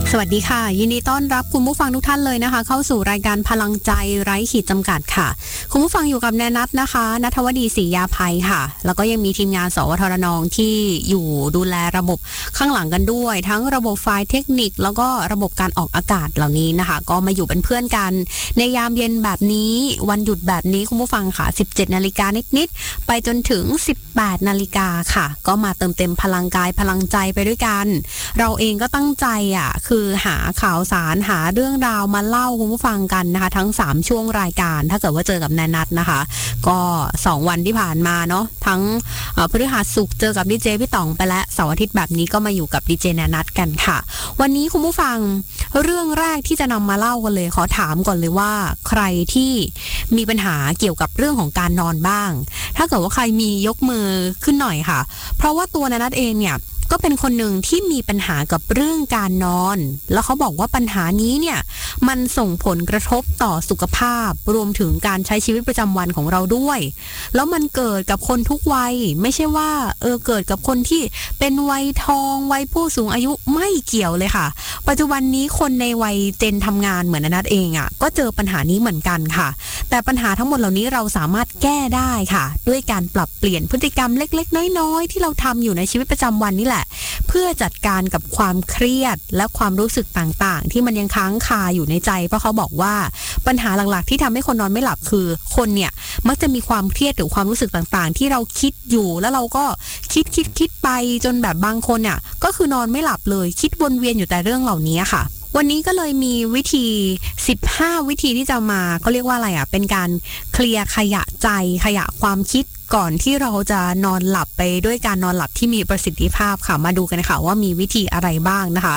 สวัสดีค่ะยินดีต้อนรับคุณผู้ฟังทุกท่านเลยนะคะเข้าสู่รายการพลังใจไร้ขีดจำกัดค่ะคุณผู้ฟังอยู่กับแนนัทนะคะณัฐวดีศรียาภัยค่ะแล้วก็ยังมีทีมงานสวทรนองที่อยู่ดูแลระบบข้างหลังกันด้วยทั้งระบบไฟล์เทคนิคแล้วก็ระบบการออกอากาศเหล่านี้นะคะก็มาอยู่เป็นเพื่อนกันในยามเย็นแบบนี้วันหยุดแบบนี้คุณผู้ฟังค่ะ 17 นาฬิกานิดๆไปจนถึง 18 นาฬิกาค่ะก็มาเติมเต็มพลังกายพลังใจไปด้วยกันเราเองก็ตั้งใจคือหาข่าวสารหาเรื่องราวมาเล่าคุณผู้ฟังกันนะคะทั้ง3ช่วงรายการถ้าเกิดว่าเจอกับแนนัทนะคะก็2วันที่ผ่านมาเนาะทั้งพฤหัสศุกร์เจอกับดีเจพี่ต๋องไปและเสาร์อาทิตย์แบบนี้ก็มาอยู่กับดีเจแนนัทกันค่ะวันนี้คุณผู้ฟังเรื่องแรกที่จะนำมาเล่ากันเลยขอถามก่อนเลยว่าใครที่มีปัญหาเกี่ยวกับเรื่องของการนอนบ้างถ้าเกิดว่าใครมียกมือขึ้นหน่อยค่ะเพราะว่าตัวแนนัทเองเนี่ยก็เป็นคนหนึ่งที่มีปัญหากับเรื่องการนอนแล้วเขาบอกว่าปัญหานี้เนี่ยมันส่งผลกระทบต่อสุขภาพรวมถึงการใช้ชีวิตประจำวันของเราด้วยแล้วมันเกิดกับคนทุกวัยไม่ใช่ว่าเกิดกับคนที่เป็นวัยทองวัยผู้สูงอายุไม่เกี่ยวเลยค่ะปัจจุบันนี้คนในวัยเจนทำงานเหมือนนัทเองก็เจอปัญหานี้เหมือนกันค่ะแต่ปัญหาทั้งหมดเหล่านี้เราสามารถแก้ได้ค่ะด้วยการปรับเปลี่ยนพฤติกรรมเล็กๆน้อยๆที่เราทำอยู่ในชีวิตประจำวันนี่แหละเพื่อจัดการกับความเครียดและความรู้สึกต่างๆที่มันยังค้างคาอยู่ในใจเพราะเขาบอกว่าปัญหาหลักๆที่ทำให้คนนอนไม่หลับคือคนเนี่ยมักจะมีความเครียดหรือความรู้สึกต่างๆที่เราคิดอยู่แล้วเราก็คิดไปจนแบบบางคนเนี่ยก็คือนอนไม่หลับเลยคิดวนเวียนอยู่แต่เรื่องเหล่านี้ค่ะวันนี้ก็เลยมีวิธี15วิธีที่จะมาเขาเรียกว่าอะไรเป็นการเคลียร์ขยะใจขยะความคิดก่อนที่เราจะนอนหลับไปด้วยการนอนหลับที่มีประสิทธิภาพค่ะมาดูกันค่ะว่ามีวิธีอะไรบ้างนะคะ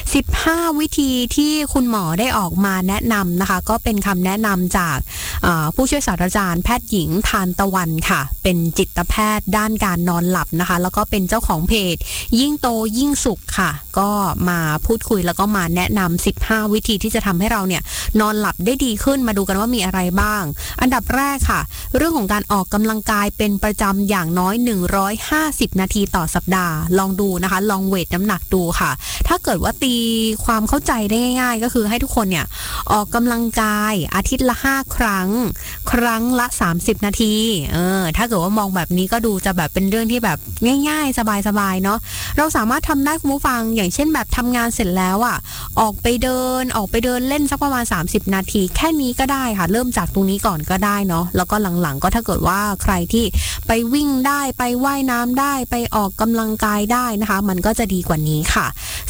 15วิธีที่คุณหมอได้ออกมาแนะนำนะคะก็เป็นคำแนะนำจากผู้ช่วยศาสตราจารย์แพทย์หญิงทานตะวันค่ะเป็นจิตแพทย์ด้านการนอนหลับนะคะแล้วก็เป็นเจ้าของเพจยิ่งโตยิ่งสุขค่ะก็มาพูดคุยแล้วก็มาแนะนำ15วิธีที่จะทำให้เราเนี่ยนอนหลับได้ดีขึ้นมาดูกันว่ามีอะไรบ้างอันดับแรกค่ะเรื่องของการออกกำลังกายเป็นประจำอย่างน้อย150นาทีต่อสัปดาห์ลองดูนะคะลองเวทน้ำหนักดูค่ะถ้าเกิดว่าตีความเข้าใจได้ง่ายๆก็คือให้ทุกคนเนี่ยออกกำลังกายอาทิตย์ละ5ครั้งครั้งละ30นาทีถ้าเกิดว่ามองแบบนี้ก็ดูจะแบบเป็นเรื่องที่แบบง่ายๆสบายๆเนาะเราสามารถทำได้คุณผู้ฟังอย่างเช่นแบบทำงานเสร็จแล้วออกไปเดินเล่นสักประมาณ30นาทีแค่นี้ก็ได้ค่ะเริ่มจากตรงนี้ก่อนก็ได้เนาะแล้วก็หลังๆก็ถ้าเกิดว่าใครที่ไปวิ่งได้ไปว่ายน้ำได้ไปออกกำลังกายได้นะคะมันก็จะดีกว่านี้ค่ะ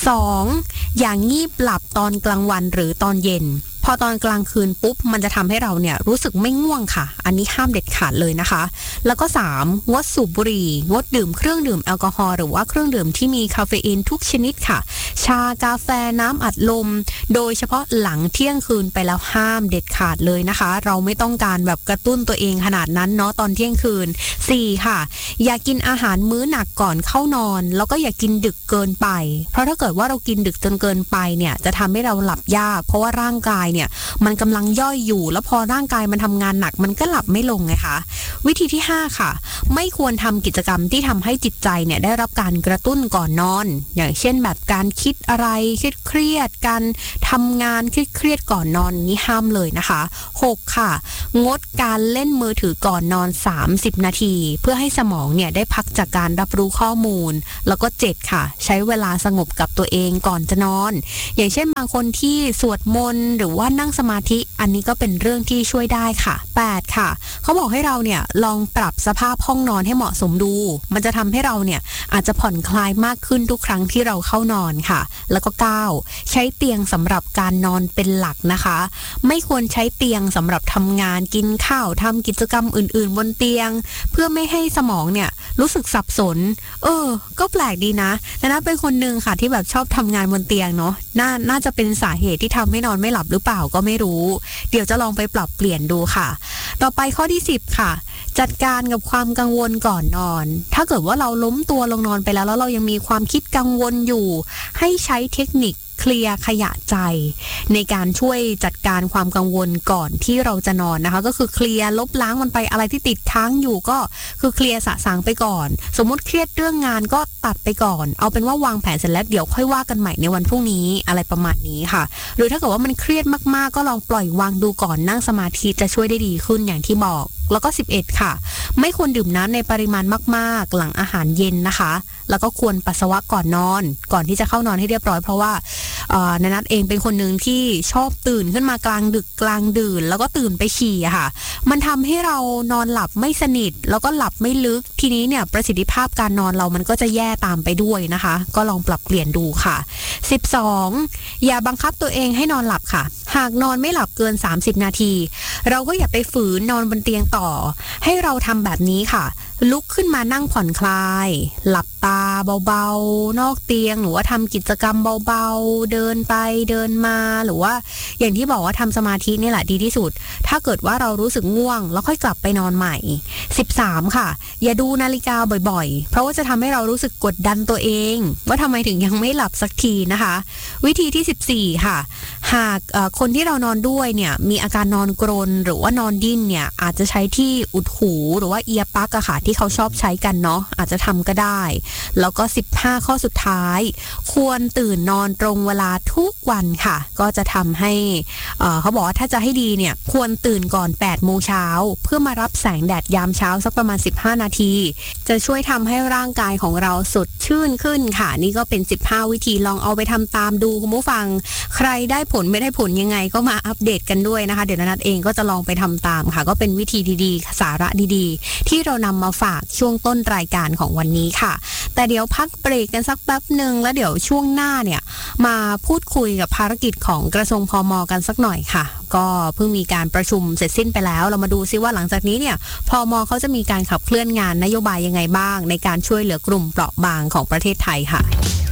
2อย่างงีบหลับตอนกลางวันหรือตอนเย็นพอตอนกลางคืนปุ๊บมันจะทำให้เราเนี่ยรู้สึกไม่ง่วงค่ะอันนี้ห้ามเด็ดขาดเลยนะคะแล้วก็3งดสูบบุหรี่งดดื่มเครื่องดื่มแอลกอฮอล์หรือว่าเครื่องดื่มที่มีคาเฟอีนทุกชนิดค่ะชากาแฟน้ำอัดลมโดยเฉพาะหลังเที่ยงคืนไปแล้วห้ามเด็ดขาดเลยนะคะเราไม่ต้องการแบบกระตุ้นตัวเองขนาดนั้นเนาะตอนเที่ยงคืน4ค่ะอย่ากินอาหารมื้อหนักก่อนเข้านอนแล้วก็อย่ากินดึกเกินไปเพราะถ้าเกิดว่าเรากินดึกจนเกินไปเนี่ยจะทำให้เราหลับยากเพราะว่าร่างกายเนี่ยมันกำลังย่อยอยู่แล้วพอร่างกายมันทำงานหนักมันก็หลับไม่ลงไงคะวิธีที่5ค่ะไม่ควรทำกิจกรรมที่ทำให้จิตใจเนี่ยได้รับการกระตุ้นก่อนนอนอย่างเช่นแบบการคิดอะไรเครียดการทำงานเครียดก่อนนอนนี่ห้ามเลยนะคะ6ค่ะงดการเล่นมือถือก่อนนอน30นาทีเพื่อให้สมองเนี่ยได้พักจากการรับรู้ข้อมูลแล้วก็7ค่ะใช้เวลาสงบกับตัวเองก่อนจะนอนอย่างเช่นบางคนที่สวดมนต์หรือว่านั่งสมาธิอันนี้ก็เป็นเรื่องที่ช่วยได้ค่ะ8ค่ะเขาบอกให้เราเนี่ยลองปรับสภาพห้องนอนให้เหมาะสมดูมันจะทำให้เราเนี่ยอาจจะผ่อนคลายมากขึ้นทุกครั้งที่เราเข้านอนค่ะแล้วก็9ใช้เตียงสำหรับการนอนเป็นหลักนะคะไม่ควรใช้เตียงสำหรับทำงานกินข้าวทำกิจกรรมอื่นๆบนเตียงเพื่อไม่ให้สมองเนี่ยรู้สึกสับสนก็แปลกดีนะแต่น่าเป็นคนนึงค่ะที่แบบชอบทำงานบนเตียงเนาะน่าจะเป็นสาเหตุที่ทำให้นอนไม่หลับหรือเปล่าก็ไม่รู้เดี๋ยวจะลองไปปรับเปลี่ยนดูค่ะต่อไปข้อที่10ค่ะจัดการกับความกังวลก่อนนอนถ้าเกิดว่าเราล้มตัวลงนอนไปแล้วเรายังมีความคิดกังวลอยู่ให้ใช้เทคนิคเคเคลียร์ขยะใจในการช่วยจัดการความกังวลก่อนที่เราจะนอนนะคะก็คือเคลียร์ลบล้างมันไปอะไรที่ติดค้างอยู่ก็คือเคลียร์สะสางไปก่อนสมมติเครียดเรื่องงานก็ตัดไปก่อนเอาเป็นว่าวางแผนเสร็จแล้วเดี๋ยวค่อยว่ากันใหม่ในวันพรุ่งนี้อะไรประมาณนี้ค่ะหรือถ้าเกิดว่ามันเครียดมากๆก็ลองปล่อยวางดูก่อนนั่งสมาธิจะช่วยได้ดีขึ้นอย่างที่บอกแล้วก็11ค่ะไม่ควรดื่มน้ำในปริมาณมากๆหลังอาหารเย็นนะคะแล้วก็ควรปัสสาวะก่อนนอนก่อนที่จะเข้านอนให้เรียบร้อยเพราะว่านัทเองเป็นคนหนึ่งที่ชอบตื่นขึ้นมากลางดึกกลางดื่นแล้วก็ตื่นไปฉี่ค่ะมันทำให้เรานอนหลับไม่สนิทแล้วก็หลับไม่ลึกทีนี้เนี่ยประสิทธิภาพการนอนเรามันก็จะแย่ตามไปด้วยนะคะก็ลองปรับเปลี่ยนดูค่ะ12อย่าบังคับตัวเองให้นอนหลับค่ะหากนอนไม่หลับเกิน30นาทีเราก็อย่าไปฝืนนอนบนเตียงต่อให้เราทำแบบนี้ค่ะลุกขึ้นมานั่งผ่อนคลายหลับตาเบาๆนอกเตียงหรือว่าทำกิจกรรมเบาๆเดินไปเดินมาหรือว่าอย่างที่บอกว่าทำสมาธินี่แหละดีที่สุดถ้าเกิดว่าเรารู้สึกง่วงแล้วค่อยกลับไปนอนใหม่13ค่ะอย่าดูนาฬิกาบ่อยๆเพราะว่าจะทำให้เรารู้สึกกดดันตัวเองว่าทำไมถึงยังไม่หลับสักทีนะคะวิธีที่14ค่ะหากคนที่เรานอนด้วยเนี่ยมีอาการนอนกรนหรือว่านอนดิ้นเนี่ยอาจจะใช้ที่อุดหูหรือว่าเอียร์ปลั๊กอะค่ะที่เขาชอบใช้กันเนาะอาจจะทำก็ได้แล้วก็15ข้อสุดท้ายควรตื่นนอนตรงเวลาทุกวันค่ะก็จะทำให้เขาบอกว่าถ้าจะให้ดีเนี่ยควรตื่นก่อน8 โมงเช้าเพื่อมารับแสงแดดยามเช้าสักประมาณ15นาทีจะช่วยทำให้ร่างกายของเราสดชื่นขึ้นค่ะนี่ก็เป็น15วิธีลองเอาไปทำตามดูคุณผู้ฟังใครได้ผลไม่ได้ผลยังไงก็มาอัปเดตกันด้วยนะคะเดี๋ยวนัทเองก็จะลองไปทำตามค่ะก็เป็นวิธีดีๆสาระดีๆที่เรานำมาฝากช่วงต้นรายการของวันนี้ค่ะแต่เดี๋ยวพักเบรกกันสักแป๊บหนึ่งแล้วเดี๋ยวช่วงหน้าเนี่ยมาพูดคุยกับภารกิจของกระทรวงพม.กันสักหน่อยค่ะก็เพิ่งมีการประชุมเสร็จสิ้นไปแล้วเรามาดูซิว่าหลังจากนี้เนี่ยพม.เขาจะมีการขับเคลื่อนงานนโยบายยังไงบ้างในการช่วยเหลือกลุ่มเปราะบางของประเทศไทยค่ะ